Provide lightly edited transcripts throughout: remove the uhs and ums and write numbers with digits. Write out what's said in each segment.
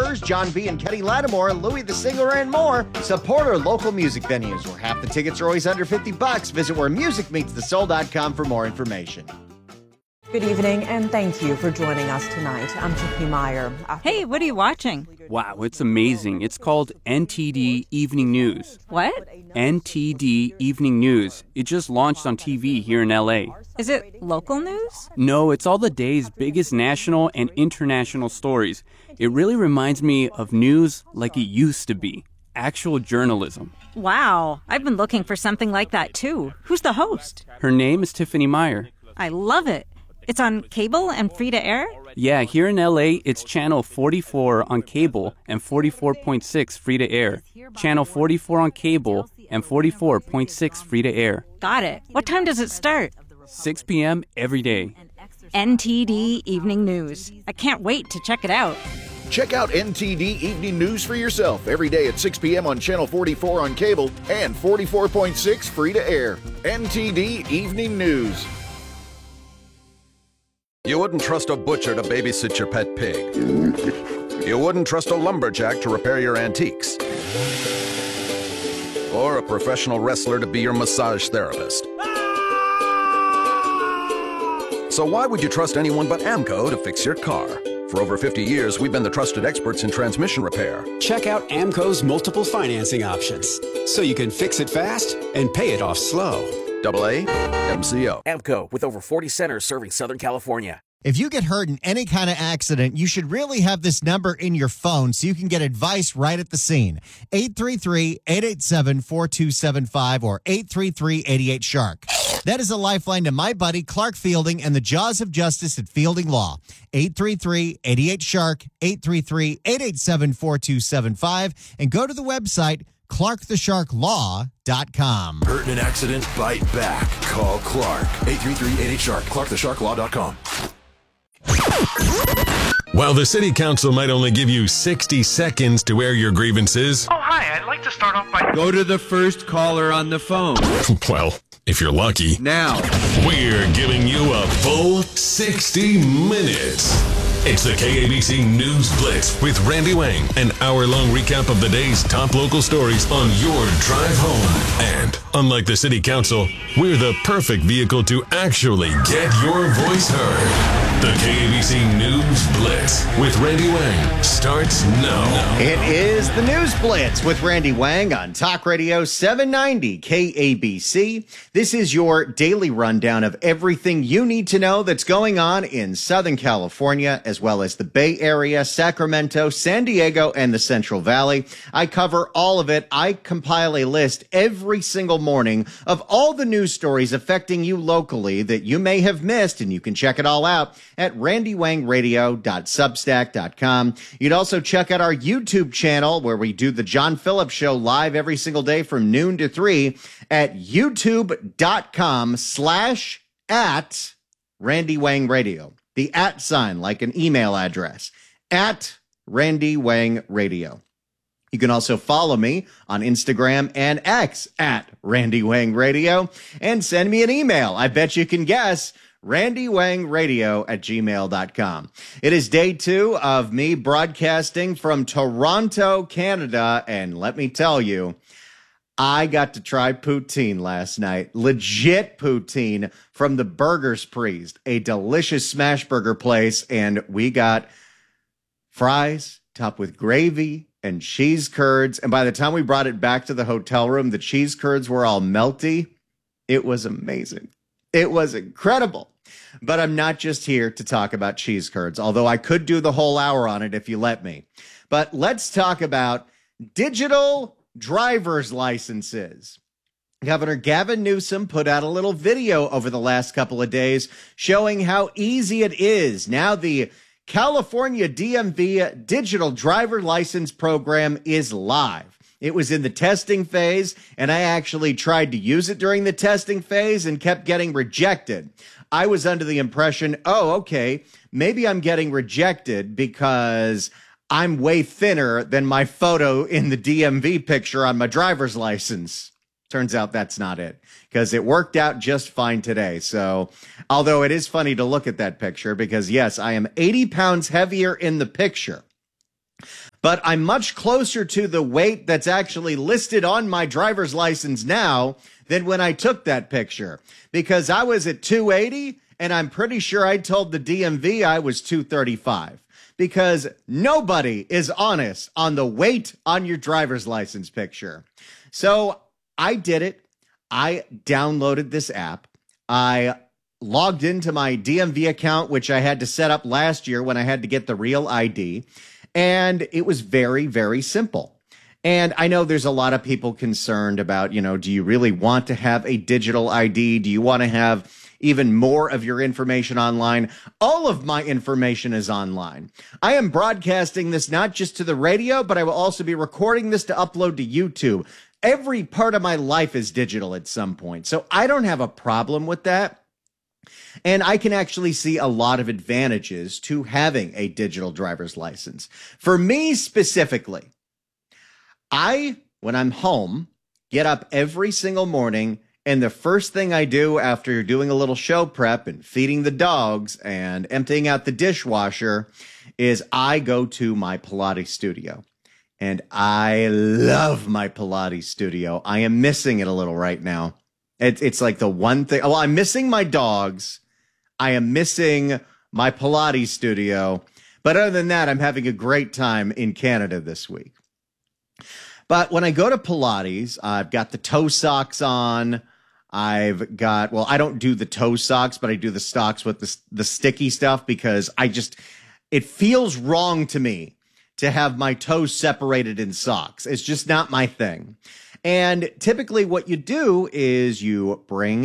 Brothers, John B. and Kenny Lattimore, Louis the Singer, and more. Support our local music venues where half the tickets are always under $50. Visit wheremusicmeetsthesoul.com for more information. Good evening, and thank you for joining us tonight. I'm Tiffany Meyer. Hey, what are you watching? Wow, it's amazing. It's called NTD Evening News. What? NTD Evening News. It just launched on TV here in L.A. Is it local news? No, it's all the day's biggest national and international stories. It really reminds me of news like it used to be. Actual journalism. Wow, I've been looking for something like that too. Who's the host? Her name is Tiffany Meyer. I love it. It's on cable and free to air? Yeah, here in LA, it's channel 44 on cable and 44.6 free to air. Channel 44 on cable and 44.6 free to air. Got it. What time does it start? 6 p.m. every day. NTD Evening News. I can't wait to check it out. Check out NTD Evening News for yourself every day at 6 p.m. on Channel 44 on cable and 44.6 free to air. NTD Evening News. You wouldn't trust a butcher to babysit your pet pig. You wouldn't trust a lumberjack to repair your antiques. Or a professional wrestler to be your massage therapist. So why would you trust anyone but AMCO to fix your car? For over 50 years, we've been the trusted experts in transmission repair. Check out AMCO's multiple financing options, so you can fix it fast and pay it off slow. AA MCO. AMCO, with over 40 centers serving Southern California. If you get hurt in any kind of accident, you should really have this number in your phone so you can get advice right at the scene. 833-887-4275 or 833-88-SHARK. That is a lifeline to my buddy Clark Fielding and the Jaws of Justice at Fielding Law. 833-88-SHARK, 833-887-4275, and go to the website ClarkTheSharkLaw.com. Hurt in an accident? Bite back. Call Clark. 833-88-SHARK. ClarkTheSharkLaw.com. While the city council might only give you 60 seconds to air your grievances. Oh, hi. I'd like to start off by... Go to the first caller on the phone. Well, if you're lucky. Now. We're giving you a full 60 minutes. It's the KABC News Blitz with Randy Wang, an hour-long recap of the day's top local stories on your drive home. And, unlike the City Council, we're the perfect vehicle to actually get your voice heard. The KABC News Blitz with Randy Wang starts now. It is the News Blitz with Randy Wang on Talk Radio 790 KABC. This is your daily rundown of everything you need to know that's going on in Southern California, as well as the Bay Area, Sacramento, San Diego, and the Central Valley. I cover all of it. I compile a list every single morning of all the news stories affecting you locally that you may have missed, and you can check it all out at randywangradio.substack.com. You'd also check out our YouTube channel where we do the John Phillips Show live every single day from noon to 3 at youtube.com/@RandyWangRadio. The @ sign, like an email address, @RandyWangRadio. You can also follow me on Instagram and X @RandyWangRadio and send me an email. I bet you can guess. RandyWangRadio@gmail.com. It is day 2 of me broadcasting from Toronto, Canada. And let me tell you, I got to try poutine last night. Legit poutine from the Burgers Priest, a delicious smash burger place. And we got fries topped with gravy and cheese curds. And by the time we brought it back to the hotel room, the cheese curds were all melty. It was amazing. It was incredible. But I'm not just here to talk about cheese curds, although I could do the whole hour on it if you let me. But let's talk about digital driver's licenses. Governor Gavin Newsom put out a little video over the last couple of days showing how easy it is. Now the California DMV digital driver license program is live. It was in the testing phase, and I actually tried to use it during the testing phase and kept getting rejected. I was under the impression, oh, okay, maybe I'm getting rejected because I'm way thinner than my photo in the DMV picture on my driver's license. Turns out that's not it, because it worked out just fine today. So, although it is funny to look at that picture, because yes, I am 80 pounds heavier in the picture. but I'm much closer to the weight that's actually listed on my driver's license now than when I took that picture, because I was at 280 and I'm pretty sure I told the DMV I was 235, because nobody is honest on the weight on your driver's license picture. So I did it. I downloaded this app. I logged into my DMV account, which I had to set up last year when I had to get the real ID. And it was very, very simple. And I know there's a lot of people concerned about, do you really want to have a digital ID? Do you want to have even more of your information online? All of my information is online. I am broadcasting this not just to the radio, but I will also be recording this to upload to YouTube. Every part of my life is digital at some point. So I don't have a problem with that. And I can actually see a lot of advantages to having a digital driver's license. For me specifically, when I'm home, get up every single morning, and the first thing I do after doing a little show prep and feeding the dogs and emptying out the dishwasher is I go to my Pilates studio. And I love my Pilates studio. I am missing it a little right now. It's like the one thing. Well, I'm missing my dogs. I am missing my Pilates studio. But other than that, I'm having a great time in Canada this week. But when I go to Pilates, I've got the toe socks on. I don't do the toe socks, but I do the socks with the sticky stuff, because it feels wrong to me to have my toes separated in socks. It's just not my thing. And typically what you do is you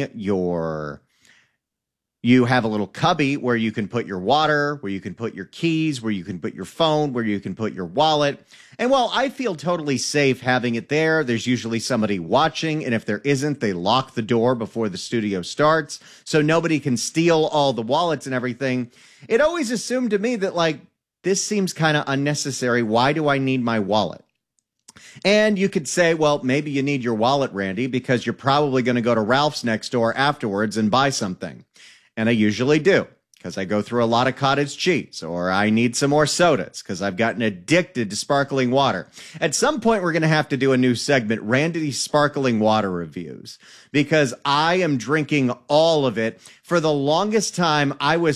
have a little cubby where you can put your water, where you can put your keys, where you can put your phone, where you can put your wallet. And while I feel totally safe having it there, there's usually somebody watching. And if there isn't, they lock the door before the studio starts so nobody can steal all the wallets and everything. It always assumed to me that, this seems kind of unnecessary. Why do I need my wallet? And you could say, well, maybe you need your wallet, Randy, because you're probably going to go to Ralph's next door afterwards and buy something. And I usually do, because I go through a lot of cottage cheese, or I need some more sodas because I've gotten addicted to sparkling water. At some point, we're going to have to do a new segment, Randy's sparkling water reviews, because I am drinking all of it. For the longest time,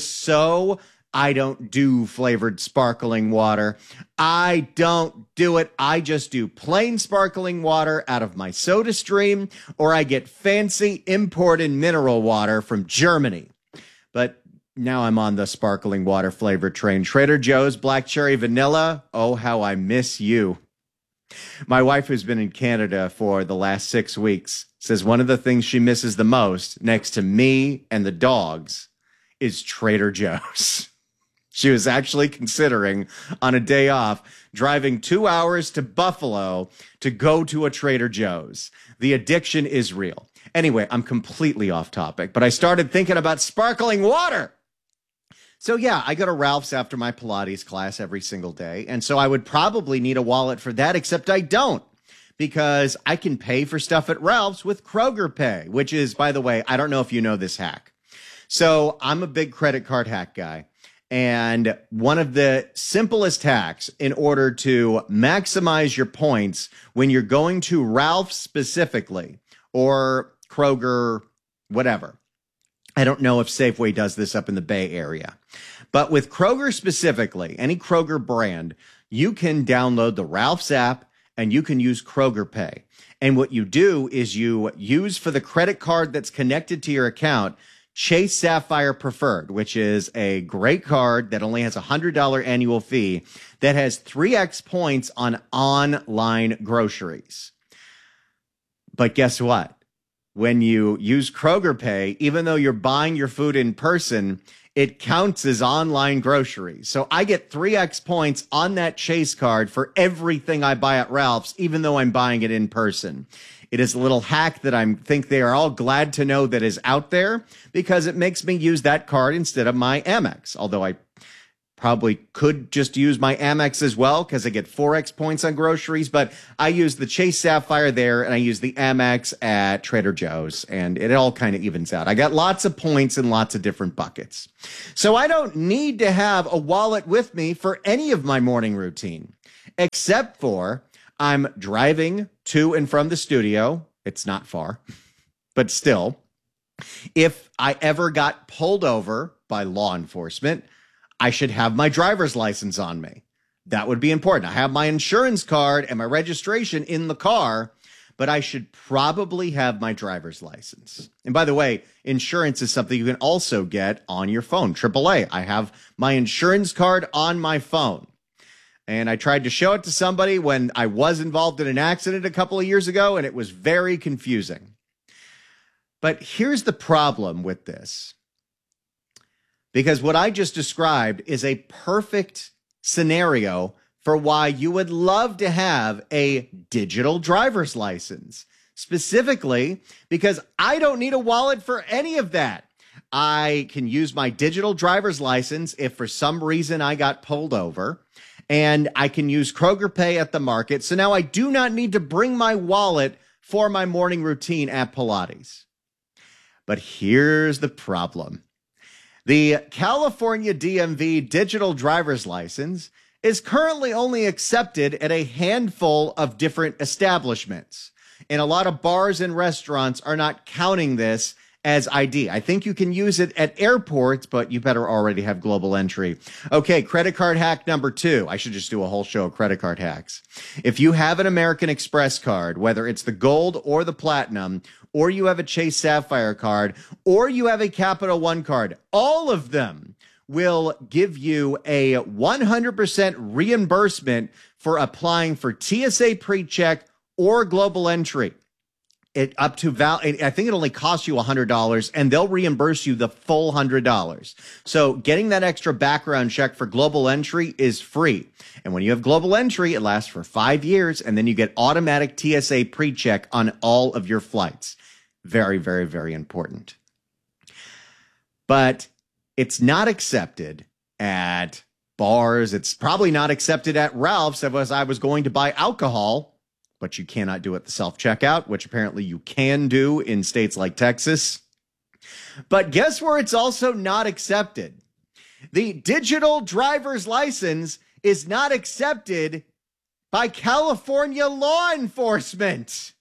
I don't do flavored sparkling water. I don't do it. I just do plain sparkling water out of my soda stream, or I get fancy imported mineral water from Germany. But now I'm on the sparkling water flavor train. Trader Joe's Black Cherry Vanilla. Oh, how I miss you. My wife, who's been in Canada for the last 6 weeks, says one of the things she misses the most, next to me and the dogs, is Trader Joe's. She was actually considering, on a day off, driving 2 hours to Buffalo to go to a Trader Joe's. The addiction is real. Anyway, I'm completely off topic, but I started thinking about sparkling water. So yeah, I go to Ralph's after my Pilates class every single day. And so I would probably need a wallet for that, except I don't, because I can pay for stuff at Ralph's with Kroger Pay, which is, by the way, I don't know if you know this hack. So I'm a big credit card hack guy. And one of the simplest hacks in order to maximize your points when you're going to Ralph's specifically, or Kroger, whatever. I don't know if Safeway does this up in the Bay Area. But with Kroger specifically, any Kroger brand, you can download the Ralph's app and you can use Kroger Pay. And what you do is you use for the credit card that's connected to your account, Chase Sapphire Preferred, which is a great card that only has a $100 annual fee that has 3x points on online groceries. But guess what? When you use Kroger Pay, even though you're buying your food in person, it counts as online groceries. So I get 3x points on that Chase card for everything I buy at Ralph's, even though I'm buying it in person. It is a little hack that I think they are all glad to know that is out there, because it makes me use that card instead of my Amex. Although I probably could just use my Amex as well, because I get 4x points on groceries. But I use the Chase Sapphire there, and I use the Amex at Trader Joe's, and it all kind of evens out. I got lots of points in lots of different buckets. So I don't need to have a wallet with me for any of my morning routine. except for I'm driving to and from the studio. It's not far, but still, if I ever got pulled over by law enforcement, I should have my driver's license on me. That would be important. I have my insurance card and my registration in the car, but I should probably have my driver's license. And by the way, insurance is something you can also get on your phone. AAA. I have my insurance card on my phone. And I tried to show it to somebody when I was involved in an accident a couple of years ago, and it was very confusing. But here's the problem with this. Because what I just described is a perfect scenario for why you would love to have a digital driver's license. Specifically, because I don't need a wallet for any of that. I can use my digital driver's license if for some reason I got pulled over, and I can use Kroger Pay at the market. So now I do not need to bring my wallet for my morning routine at Pilates. But here's the problem. The California DMV digital driver's license is currently only accepted at a handful of different establishments. And a lot of bars and restaurants are not counting this as ID. I think you can use it at airports, but you better already have global entry. Okay, credit card hack number 2. I should just do a whole show of credit card hacks. If you have an American Express card, whether it's the gold or the platinum, or you have a Chase Sapphire card, or you have a Capital One card, all of them will give you a 100% reimbursement for applying for TSA PreCheck or global entry. I think it only costs you $100, and they'll reimburse you the full $100. So getting that extra background check for global entry is free. And when you have global entry, it lasts for 5 years, and then you get automatic TSA PreCheck on all of your flights. Very, very, very important. But it's not accepted at bars. It's probably not accepted at Ralph's as I was going to buy alcohol, but you cannot do it the self-checkout, which apparently you can do in states like Texas. But guess where it's also not accepted? The digital driver's license is not accepted by California law enforcement.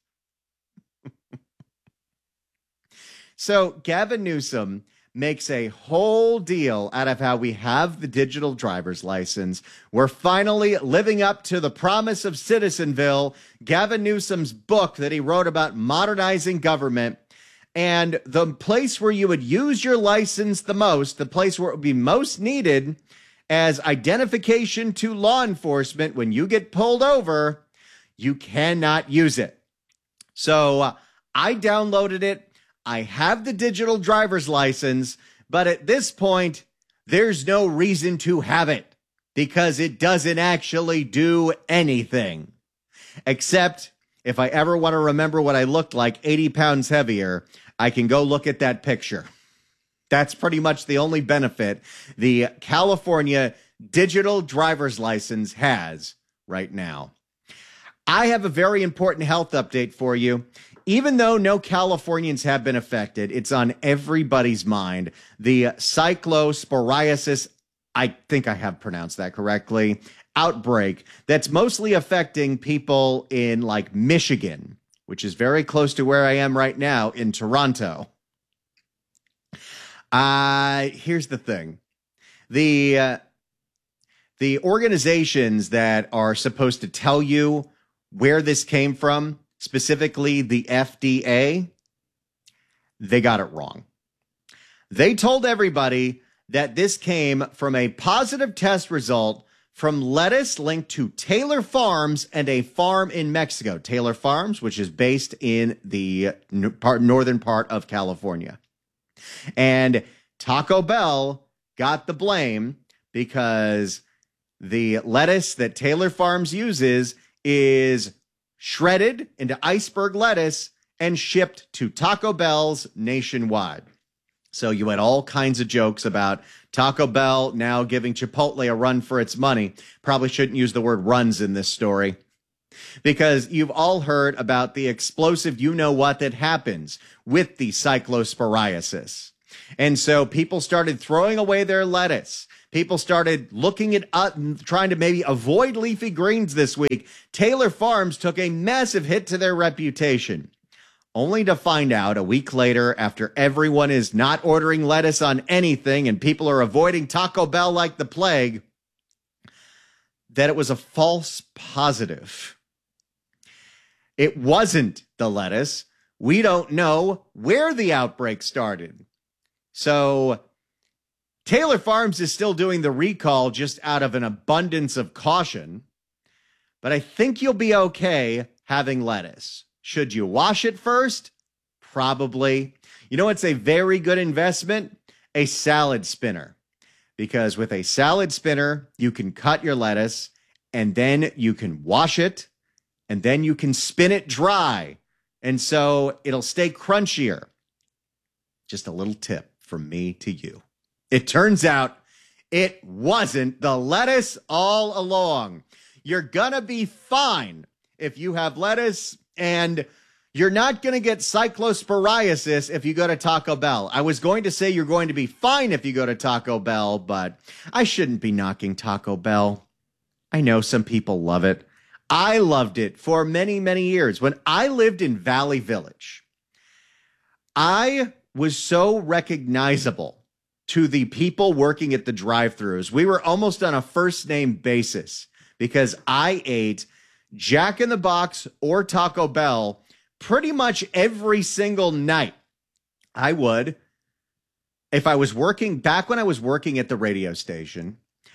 So Gavin Newsom makes a whole deal out of how we have the digital driver's license. We're finally living up to the promise of Citizenville, Gavin Newsom's book that he wrote about modernizing government. And the place where you would use your license the most, the place where it would be most needed as identification to law enforcement when you get pulled over, you cannot use it. So I downloaded it. I have the digital driver's license, but at this point, there's no reason to have it because it doesn't actually do anything. Except if I ever want to remember what I looked like 80 pounds heavier, I can go look at that picture. That's pretty much the only benefit the California digital driver's license has right now. I have a very important health update for you. Even though no Californians have been affected, it's on everybody's mind. The cyclosporiasis, I think I have pronounced that correctly, outbreak that's mostly affecting people in like Michigan, which is very close to where I am right now in Toronto. Here's the thing. The organizations that are supposed to tell you where this came from, specifically the FDA, they got it wrong. They told everybody that this came from a positive test result from lettuce linked to Taylor Farms and a farm in Mexico. Taylor Farms, which is based in the northern part of California. And Taco Bell got the blame because the lettuce that Taylor Farms uses is shredded into iceberg lettuce and shipped to Taco Bell's nationwide. So you had all kinds of jokes about Taco Bell now giving Chipotle a run for its money. Probably shouldn't use the word runs in this story because you've all heard about the explosive you-know-what that happens with the cyclosporiasis. And so people started throwing away their lettuce. People started looking at trying to maybe avoid leafy greens this week. Taylor Farms took a massive hit to their reputation, only to find out a week later, after everyone is not ordering lettuce on anything and people are avoiding Taco Bell like the plague, that it was a false positive. It wasn't the lettuce. We don't know where the outbreak started. So Taylor Farms is still doing the recall just out of an abundance of caution, but I think you'll be okay having lettuce. Should you wash it first? Probably. You know what's a very good investment? A salad spinner. Because with a salad spinner, you can cut your lettuce and then you can wash it and then you can spin it dry. And so it'll stay crunchier. Just a little tip from me to you. It turns out it wasn't the lettuce all along. You're going to be fine if you have lettuce, and you're not going to get cyclosporiasis if you go to Taco Bell. I was going to say you're going to be fine if you go to Taco Bell, but I shouldn't be knocking Taco Bell. I know some people love it. I loved it for many, many years. When I lived in Valley Village, I was so recognizable to the people working at the drive-thrus. We were almost on a first-name basis because I ate Jack in the Box or Taco Bell pretty much every single night. I would, if I was working, back when I was working at the radio station,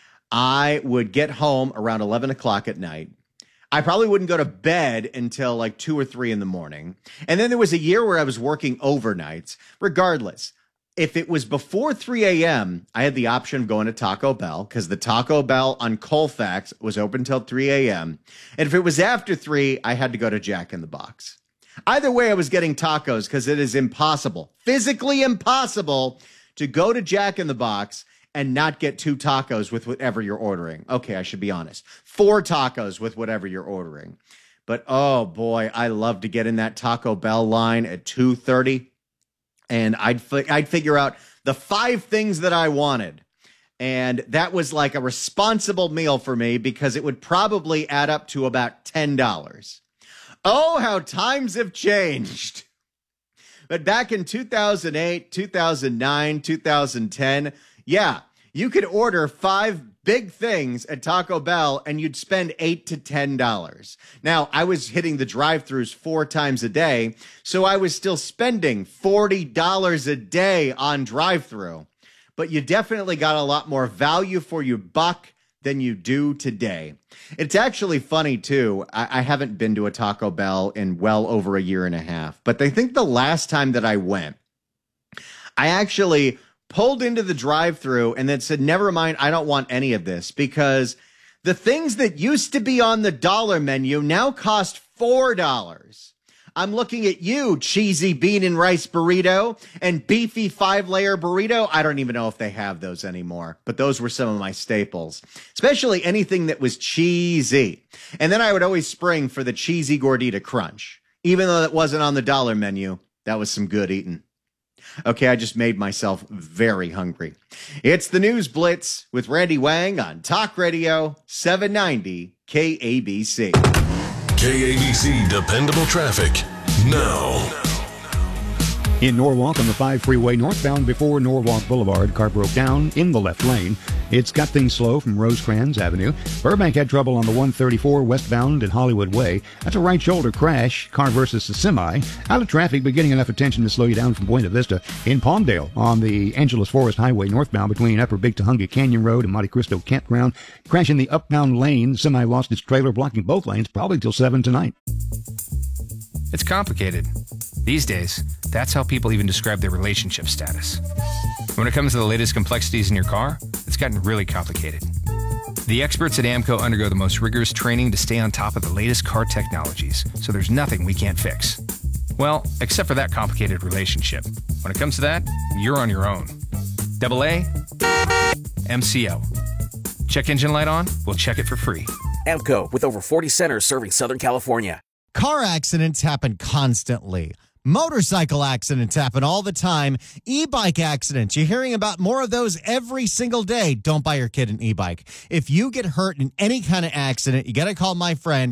I would get home around 11 o'clock at night. I probably wouldn't go to bed until like 2 or 3 in the morning. And then there was a year where I was working overnights. Regardless, if it was before 3 a.m., I had the option of going to Taco Bell because the Taco Bell on Colfax was open till 3 a.m. And if it was after 3, I had to go to Jack in the Box. Either way, I was getting tacos because it is impossible, physically impossible, to go to Jack in the Box and not get 2 tacos with whatever you're ordering. Okay, I should be honest. 4 tacos with whatever you're ordering. But, oh, boy, I love to get in that Taco Bell line at 2:30. And I'd figure out the 5 things that I wanted. And that was like a responsible meal for me because it would probably add up to about $10. Oh, how times have changed. But back in 2008, 2009, 2010, yeah, you could order 5 big things at Taco Bell and you'd spend $8 to $10. Now, I was hitting the drive-thrus 4 times a day, so I was still spending $40 a day on drive-thru. But you definitely got a lot more value for your buck than you do today. It's actually funny, too. I haven't been to a Taco Bell in well over a year and a half, but I think the last time that I went, I actually pulled into the drive-thru and then said, never mind, I don't want any of this, because the things that used to be on the dollar menu now cost $4. I'm looking at you, cheesy bean and rice burrito and beefy 5-layer burrito. I don't even know if they have those anymore, but those were some of my staples, especially anything that was cheesy. And then I would always spring for the cheesy gordita crunch. Even though that wasn't on the dollar menu, that was some good eating. Okay, I just made myself very hungry. It's the News Blitz with Randy Wang on Talk Radio 790 KABC. KABC Dependable Traffic now. In Norwalk on the 5 freeway northbound before Norwalk Boulevard, car broke down in the left lane. It's got things slow from Rosecrans Avenue. Burbank had trouble on the 134 westbound at Hollywood Way. That's a right shoulder crash, car versus a semi. Out of traffic, but getting enough attention to slow you down from Buena Vista. In Palmdale on the Angeles Forest Highway northbound between Upper Big Tahunga Canyon Road and Monte Cristo Campground. Crash in the upbound lane. Semi lost its trailer, blocking both lanes, probably till 7 tonight. It's complicated. These days, that's how people even describe their relationship status. When it comes to the latest complexities in your car, it's gotten really complicated. The experts at AAMCO undergo the most rigorous training to stay on top of the latest car technologies, so there's nothing we can't fix. Well, except for that complicated relationship. When it comes to that, you're on your own. AA, MCO. Check engine light on? We'll check it for free. AAMCO, with over 40 centers serving Southern California. Car accidents happen constantly, Motorcycle accidents happen all the time. E-bike accidents. You're hearing about more of those every single day. Don't buy your kid an e-bike. If you get hurt in any kind of accident, you got to call my friend